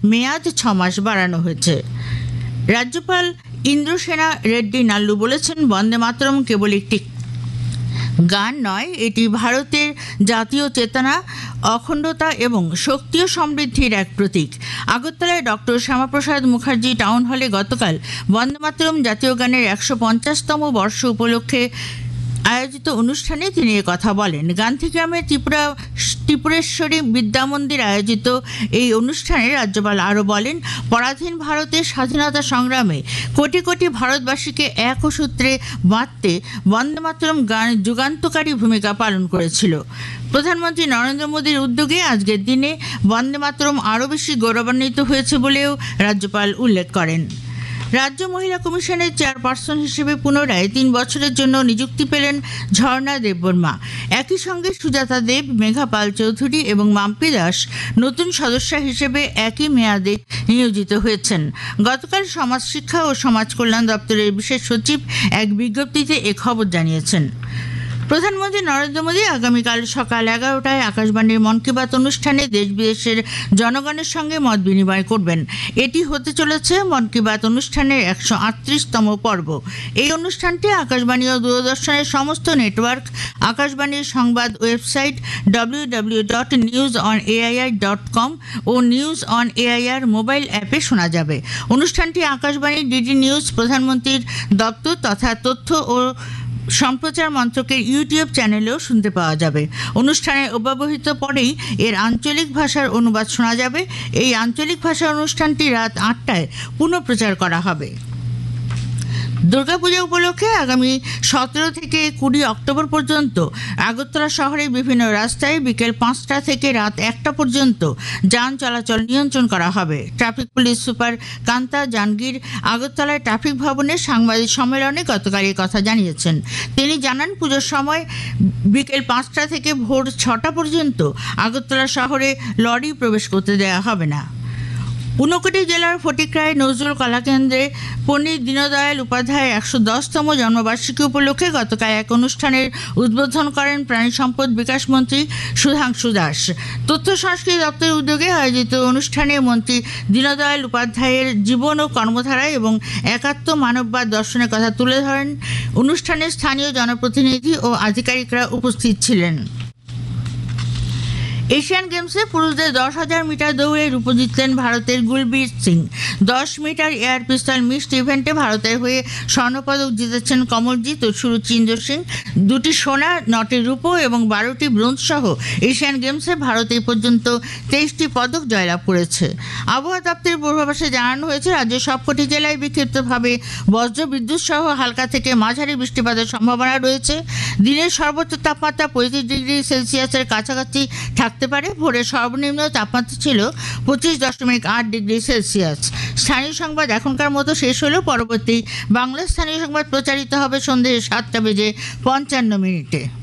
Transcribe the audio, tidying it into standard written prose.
মেয়াদ 6 মাস বাড়ানো হয়েছে। রাজ্যপাল ইন্দ্রসেনা রেড্ডি নাল্লু বলেছেন, বন্দে মাতরম কেবল একটি গান নয়, এটি ভারতের জাতীয় চেতনা, অখণ্ডতা এবং শক্তি ও সমৃদ্ধির এক প্রতীক। আগরতলায় ডক্টর শ্যামাপ্রসাদ মুখার্জি টাউন হলে গতকাল বন্দে মাতরম জাতীয় গানের 150তম বর্ষ উপলক্ষে আয়োজিত অনুষ্ঠানে তিনি কথা বলেন। গান্ধীগ্রামে ত্রিপুরেশ্বরী বিদ্যামন্দির আয়োজিত এই অনুষ্ঠানে রাজ্যপাল আরও বলেন, পরাধীন ভারতের স্বাধীনতা সংগ্রামে কোটি কোটি ভারতবাসীকে এক সূত্রে বাঁধতে বন্দে মাতরম গান যুগান্তকারী ভূমিকা পালন করেছিল। প্রধানমন্ত্রী নরেন্দ্র মোদীর উদ্যোগে আজকের দিনে বন্দে মাতরম আরও বেশি গৌরবান্বিত হয়েছে বলেও রাজ্যপাল উল্লেখ করেন। রাজ্য মহিলা কমিশনের চেয়ারপারসন হিসেবে পুনরায় 3 বছরের জন্য নিযুক্তি পেলেন ঝর্ণা দেববর্মা। একই সঙ্গে সুজাতা দেব, মেঘা পাল চৌধুরী এবং মাম্পি দাস নতুন সদস্যা হিসেবে একই মেয়াদে নিয়োজিত হয়েছেন। গতকাল সমাজ শিক্ষা ও সমাজ কল্যাণ দপ্তরের বিশেষ সচিব এক বিজ্ঞপ্তিতে এ খবর জানিয়েছেন। প্রধানমন্ত্রী নরেন্দ্র মোদী আগামীকাল সকাল 11টায় আকাশবাণীর মন কি বাত অনুষ্ঠানে দেশ বিদেশের জনগণের সঙ্গে মত বিনিময় করবেন। এটি হতে চলেছে মন কি বাত অনুষ্ঠানের 138তম পর্ব। এই অনুষ্ঠানটি আকাশবাণী ও দূরদর্শনের সমস্ত নেটওয়ার্ক, আকাশবাণীর সংবাদ website www.newsonair.com O news on AIR mobile অ্যাপে শোনা যাবে। অনুষ্ঠানটি আকাশবাণীর ডিডি নিউজ, প্রধানমন্ত্রীর দপ্তর তথা তথ্য ও সম্প্রচার মন্ত্রকের ইউটিউব চ্যানেলেও শুনতে পাওয়া যাবে। অনুষ্ঠানের অব্যবহিত পরেই এর আঞ্চলিক ভাষার অনুবাদ শোনা যাবে। এই আঞ্চলিক ভাষার অনুষ্ঠানটি রাত 8টায় পুনঃপ্রচার করা হবে। দুর্গাপূজা উপলক্ষে আগামী 17 থেকে 20 অক্টোবর পর্যন্ত আগরতলা শহরের বিভিন্ন রাস্তায় বিকেল 5টা থেকে রাত 1টা পর্যন্ত যান চলাচল নিয়ন্ত্রণ করা হবে। Traffic police super Kanta Jahangir আগরতলায় ট্রাফিক ভবনে সাংবাদিক সম্মেলনে গতকাল এই কথা জানিয়েছেন। তিনি জানান, পুজোর সময় বিকেল 5টা থেকে ভোর 6টা পর্যন্ত আগরতলা শহরে লরি প্রবেশ করতে দেওয়া হবে না। ঊনকোটি জেলার ফটিকরায় নজরুল কলাকেন্দ্রে পণ্ডিত দীনদয়াল উপাধ্যায়ের 110তম জন্মবার্ষিকী উপলক্ষে গতকাল এক অনুষ্ঠানের উদ্বোধন করেন প্রাণী সম্পদ বিকাশ মন্ত্রী সুধাংশু দাস। তথ্য সংস্কৃতি দপ্তরের উদ্যোগে আয়োজিত অনুষ্ঠানে মন্ত্রী দীনদয়াল উপাধ্যায়ের জীবন ও কর্মধারা এবং একাত্ম মানববাদ দর্শনের কথা তুলে ধরেন। অনুষ্ঠানে স্থানীয় জনপ্রতিনিধি ও আধিকারিকরা উপস্থিত ছিলেন। এশিয়ান গেমসে পুরুষদের 10,000 মিটার দৌড়ে রূপো জিতলেন ভারতের গুলবীর সিং। 10 মিটার এয়ার পিস্তল মিক্সড ইভেন্টে ভারতের হয়ে স্বর্ণপদক জিতেছেন কমলজিৎ ও সুরুচিন্দর সিং। 2টি সোনা, 9টি রূপো এবং 12টি ব্রোঞ্জ সহ এশিয়ান গেমসে ভারত এই পর্যন্ত 23টি পদক জয়লাভ করেছে। আবহাওয়া দপ্তরের পূর্বাভাসে জানানো হয়েছে, রাজ্যের সবকটি জেলায় বিক্ষিপ্তভাবে বজ্র বিদ্যুৎ সহ হালকা থেকে মাঝারি বৃষ্টিপাতের সম্ভাবনা রয়েছে। দিনের সর্বোচ্চ তাপমাত্রা 35 ডিগ্রি সেলসিয়াসের কাছাকাছি থাকতে পারে। ভোরের সর্বনিম্ন তাপমাত্রা ছিল 25.8 ডিগ্রি সেলসিয়াস। স্থানীয় সংবাদ এখনকার মতো শেষ হলো। পরবর্তী বাংলা স্থানীয় সংবাদ প্রচারিত হবে সন্ধ্যে 7টা বেজে 55 মিনিটে।